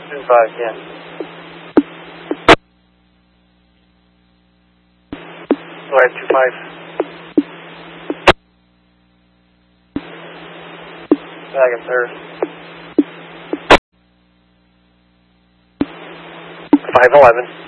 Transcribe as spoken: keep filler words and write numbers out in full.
two five, yeah. Go ahead, two five. Back and third. five eleven.